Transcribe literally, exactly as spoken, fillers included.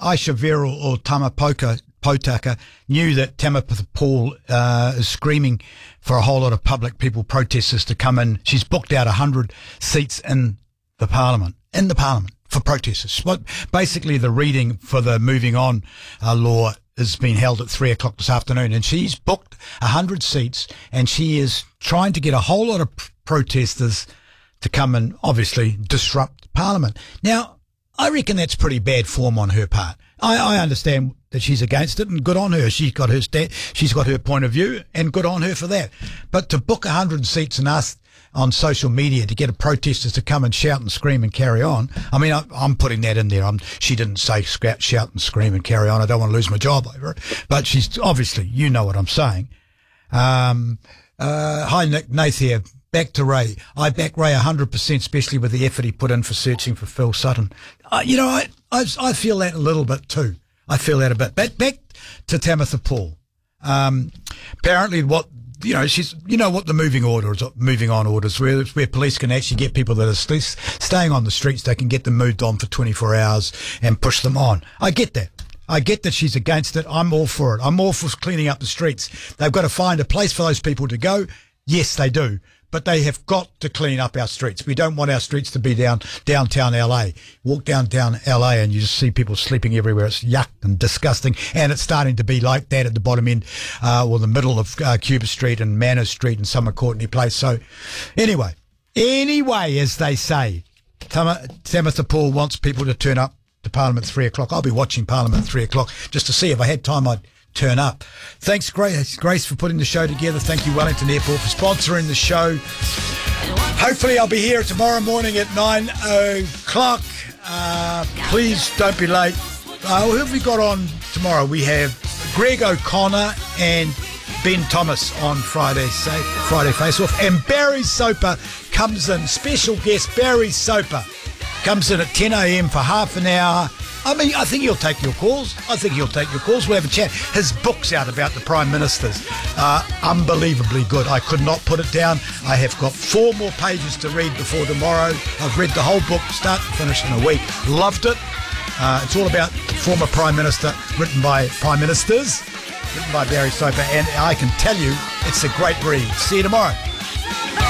Aisha Vera or Tama Poka, Potaka knew that Tamitha Paul uh, is screaming for a whole lot of public people, protesters to come in. She's booked out one hundred seats in the Parliament, in the Parliament for protesters. What, basically, the reading for the Moving On uh, law has been held at three o'clock this afternoon, and she's booked one hundred seats, and she is trying to get a whole lot of p- protesters to come and obviously disrupt Parliament. Now, I reckon that's pretty bad form on her part. I, I understand that she's against it, and good on her. She's got her sta- she's got her point of view, and good on her for that. But to book one hundred seats and ask on social media to get a protesters to come and shout and scream and carry on. I mean, I, I'm putting that in there. I'm, she didn't say shout and scream and carry on. I don't want to lose my job over it. But she's obviously, you know what I'm saying. Um, uh, hi, Nick Nath here. Back to Ray. I back Ray one hundred percent, especially with the effort he put in for searching for Phil Sutton. Uh, you know, I, I I feel that a little bit too. I feel that a bit. Back, back to Tamitha Paul. Um, apparently what, you know, she's, you know what the moving orders, moving on orders, where, where police can actually get people that are st- staying on the streets, they can get them moved on for twenty-four hours and push them on. I get that. I get that she's against it. I'm all for it. I'm all for cleaning up the streets. They've got to find a place for those people to go. Yes, they do. But they have got to clean up our streets. We don't want our streets to be down downtown L A. Walk downtown L A and you just see people sleeping everywhere. It's yuck and disgusting. And it's starting to be like that at the bottom end, uh, or the middle of uh, Cuba Street and Manners Street and Summer Courtney Place. So anyway, anyway, as they say, Tam- Tamitha Paul wants people to turn up to Parliament at three o'clock. I'll be watching Parliament at three o'clock just to see if I had time I'd turn up. Thanks, Grace, Grace, for putting the show together. Thank you, Wellington Airport, for sponsoring the show. Hopefully I'll be here tomorrow morning at nine o'clock. Uh, please don't be late. Uh, who have we got on tomorrow? We have Greg O'Connor and Ben Thomas on Friday, say, Friday Face Off. And Barry Soper comes in, special guest Barry Soper comes in at ten a.m. for half an hour. I mean, I think he'll take your calls. I think he'll take your calls. We'll have a chat. His book's out about the Prime Ministers. Uh, unbelievably good. I could not put it down. I have got four more pages to read before tomorrow. I've read the whole book, start to finish in a week. Loved it. Uh, it's all about former Prime Minister, written by Prime Ministers, written by Barry Soper. And I can tell you, it's a great read. See you tomorrow.